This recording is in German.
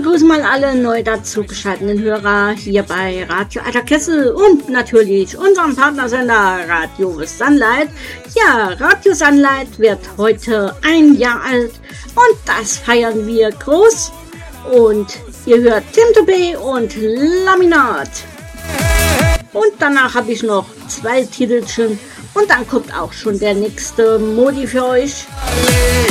begrüße mal alle neu dazugeschalteten Hörer hier bei Radio Alter Kessel und natürlich unserem Partnersender Radio Sunlight. Ja, Radio Sunlight wird heute 1 Jahr alt und das feiern wir groß. Und ihr hört Tim Toupé und Laminat. Und danach habe ich noch 2 Titelchen und dann kommt auch schon der nächste Modi für euch.